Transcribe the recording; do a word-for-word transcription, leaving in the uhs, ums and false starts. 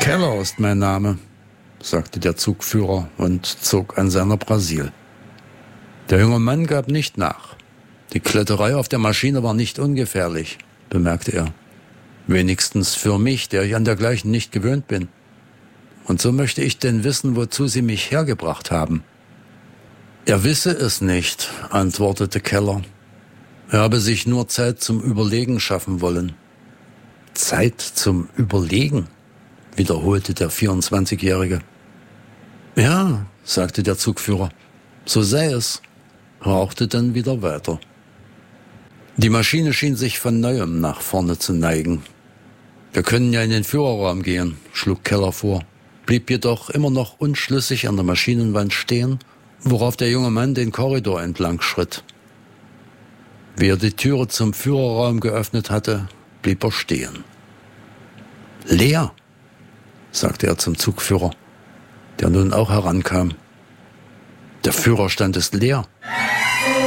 Keller ist mein Name, sagte der Zugführer und zog an seiner Brasil. Der junge Mann gab nicht nach. Die Kletterei auf der Maschine war nicht ungefährlich, bemerkte er. Wenigstens für mich, der ich an dergleichen nicht gewöhnt bin. Und so möchte ich denn wissen, wozu Sie mich hergebracht haben. Er wisse es nicht, antwortete Keller. Er habe sich nur Zeit zum Überlegen schaffen wollen. Zeit zum Überlegen, wiederholte der vierundzwanzigjährige. Ja, sagte der Zugführer, so sei es, rauchte dann wieder weiter. Die Maschine schien sich von neuem nach vorne zu neigen. Wir können ja in den Führerraum gehen, schlug Keller vor, blieb jedoch immer noch unschlüssig an der Maschinenwand stehen, worauf der junge Mann den Korridor entlang schritt. Wie er die Türe zum Führerraum geöffnet hatte, blieb er stehen. Leer, sagte er zum Zugführer, der nun auch herankam. Der Führerstand ist leer.